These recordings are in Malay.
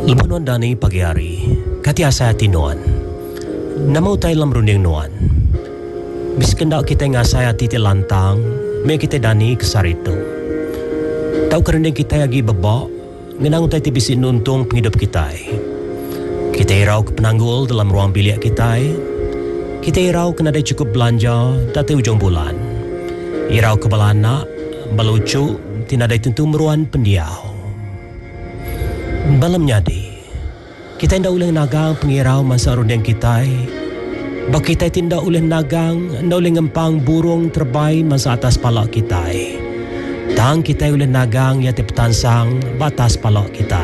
Lebanon dani pagi hari, kati asayati nuan. Nama utai lam runding nuan. Bis kendak kita ngasayati ti lantang, me kita dani kesarito. Tau kerendeng kita lagi bebak, ngenang utai ti bisi nuntung penghidup kita. Kita irau ke penanggul dalam ruang bilik kita. Kita irau kena ada cukup belanja dati ujung bulan. Irau ke balanak, balucu, tinadai tentu meruan pendiau. Balam nyadi, kita tidak boleh nagang pengirau masa rundeng kita. Bak kita tidak boleh nagang, tidak boleh ngempang burung terbai masa atas palak kita. Tang kita boleh nagang ya petansang batas palak kita.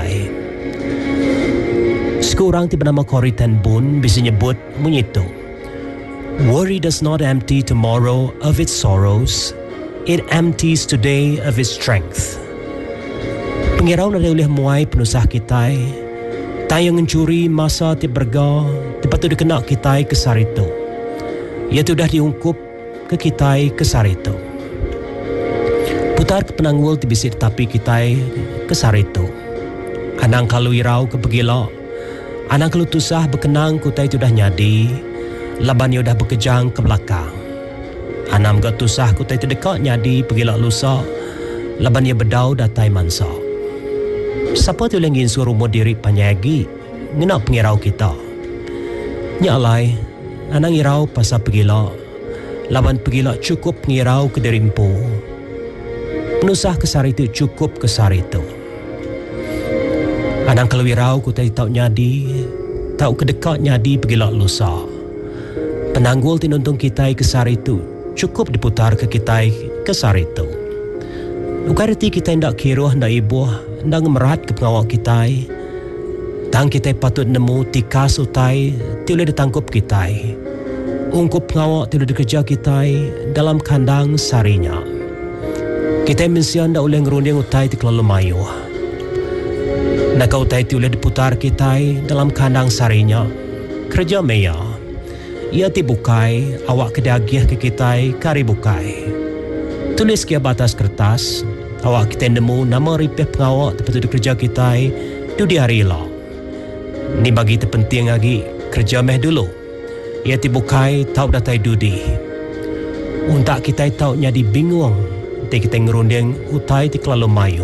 Sekurang tiba nama Corrie ten Boom bisa nyebut menyitu. Worry does not empty tomorrow of its sorrows. It empties today of its strength. Pengirau na oleh muai penusah kita. Tayang mencuri masa ti berga, tepat tu dikenak kita ke sarito. Ia tu dah diungkup ke kita ke sarito. Putar ke penanggul ti bisik tapi kita ke sarito. Anang kalau irau ke pegila. Anang kalau tusah berkenang kutai tu dah nyadi. Laban ia dah berkejang ke belakang. Anam gat tusah kutai tu dekat nyadi pegila lusa. Laban ia bedau datai mansa. Siapa tu yang ingin suruh diri panyagi ngenak pengirau kita. Nyalai, anang irau pasal pegila. Laban pegila cukup pengirau ke diri empu. Penusah kesar itu cukup kesar itu. Anang kalau irau ku tak nyadi, tak kedekat nyadi pegila lusa. Penanggul tinuntung kita kesar itu cukup diputar ke kita kesar itu. Ukariti kita hendak kiruh hendak ibuh. Nang merat ke pengawal kita. Tang kita patut nemu tikas utai tiada ditangkup kita. Ungkup pengawal tiada dikerja kita dalam kandang sarinya. Kita mensian dah oleh ngerunding utai ti kelalu mayu. Nak utai tiada diputar kita dalam kandang sarinya. Kerja meya. Ia ti bukai awak kedagiah ke kita kari bukai. Tulis ke batas kertas. Awak kita nemu nama ripeh pengawak tempat kerja kita tu di hari lah. Ni bagi terpenting lagi kerja meh dulu. Ia tibukai tahu datai dudi. Untuk kita tahu nyadi bingung. Kita ngerunding utai ti kelalu mayu.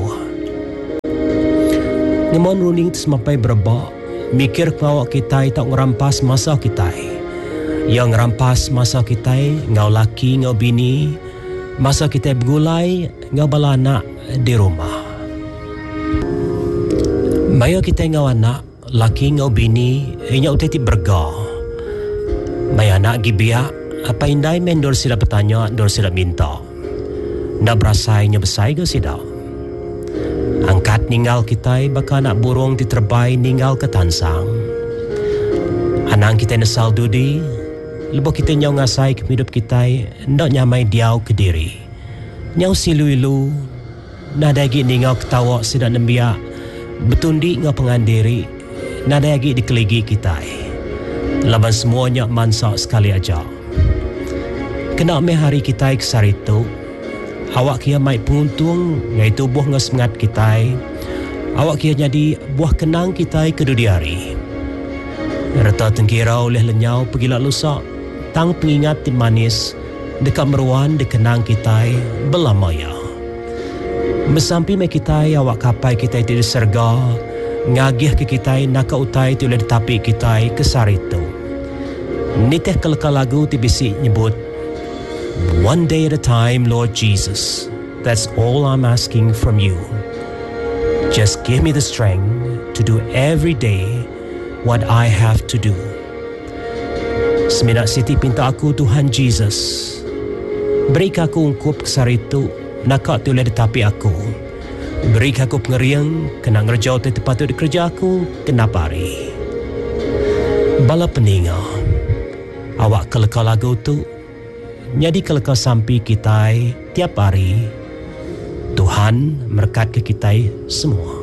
Ngemon runding tu semampai berebak. Mikir pengawak kita tahu ngerampas masa kita. Yang ngerampas masa kita ngau laki ngau bini. Masa kita bergulai, ngau bala anak di rumah. Maya kita ngau anak, laki ngau bini, inya utai ti berga. Maya anak gibiak, apa indai mendor sila bertanya, dor sila minta. Ndak berasai nya besai ke sida. Angkat ninggal kita, baka anak burung diterbai ninggal ke tansang. Anang kita nesal dudi, lepas kita nyau ngasai ke hidup kita, ndak nyamai diau ke diri. Nyau silu-ilu, nada lagi ningau ketawa sidak nembiak, betundi ngau pengandiri, nada lagi dikeligi kita. Laban semuanya mansak sekali aja. Kena me hari kita kesar itu, awak kia mai penguntung, ngai tubuh ngau semangat kita, awak kia jadi buah kenang kita kedudi hari. Reta tengkirau oleh lenyau pergilah lusa. Tang pengingat tim manis dekat meruan dikenang kita belamaya. Mesampi me kita awak kapai kita itu diserga ngagih ke kita nak utai tu oleh ditapi kita kesar itu. Niteh kelekal lagu ti bisi nyebut One day at a time, Lord Jesus. That's all I'm asking from you. Just give me the strength to do every day what I have to do. Seminat siti pinta aku Tuhan Jesus. Beri aku ungkup kesar itu nak tu oleh ditapi aku. Beri aku pengeriang kena ngerjau tu patut dikerja aku kena pari. Bala peninga. Awak kelekal lagu tu nyadi kelekal sampai kita tiap hari. Tuhan berkat ke kita semua.